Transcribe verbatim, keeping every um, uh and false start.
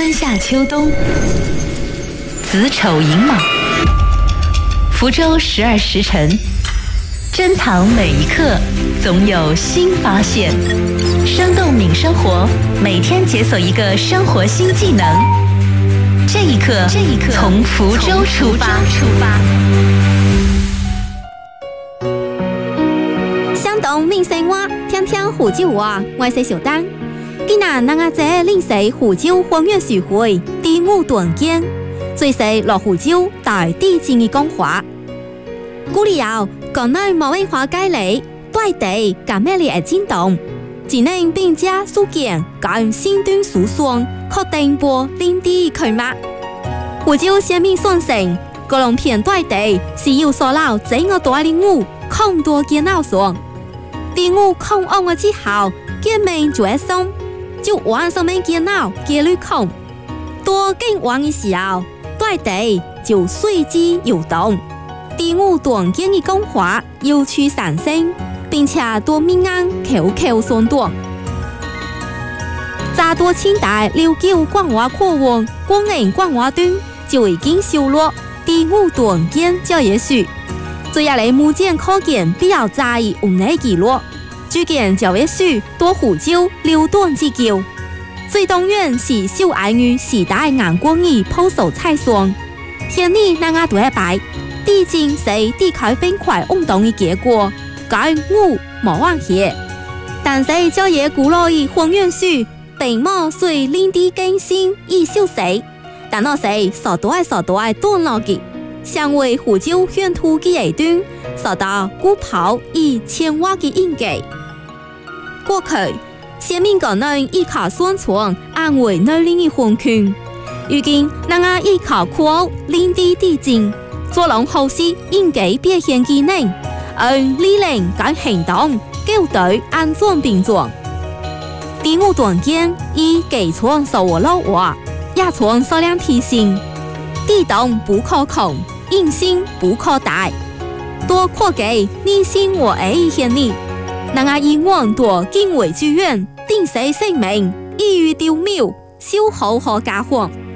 春夏秋冬，子丑寅卯，福州十二时辰，珍藏每一刻，总有新发现。生动敏生活，每天解锁一个生活新技能。这一刻，这一刻，从福州出发。出发。 相同闽生活，听听福州话，我是小丹。今日咱阿姐领洗福州风月聚会第五段见，最是落福州大地震的讲话。古里后，国内某文化界里对地革命的震动，只能并加事件跟新端诉讼，确定波领地开幕。福州先民宣称，各龙片对地是有所老整个大领悟，抗多见闹爽。第五抗案嘅之後，見面就會送，就玩上面見鬧嘅旅控，多經玩嘅時候，對地就隨之搖動。第五段建議講話要去產生，並且多民安口口相傳。乍多清代六九廣華課文廣寧廣華段就已經收錄第五段建教業書。最下嚟目前可見比較在意有哪記錄，據見教業書多福州六段之久。最當然是受愛於時代眼光的鋪手菜霜。現你那個對白，地震是地殼冰塊運動的結果，該無冇關係。但是教業古老的風月書並冇隨領地更新而消失，但我是所多所多段落嘅。成為福州縣土嘅一段，受到古堡以千瓦嘅應記。過去，先民國內依靠宣傳安慰內領嘅環境，如今咱啊依靠靠領地地震，做攏後世應記表現技能，而理念跟行動舊對安裝並裝。第五段間以基礎受我老話，也從數量提醒，地動不可控。硬性不可大，多擴給你心我愛一些你，咱啊以往多敬畏之願，定死性命，易於丟謬，消耗和假放。